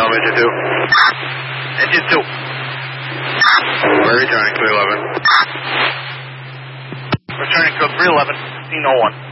Engine 2. Engine 2. We're returning 311. Returning code 311, 1601.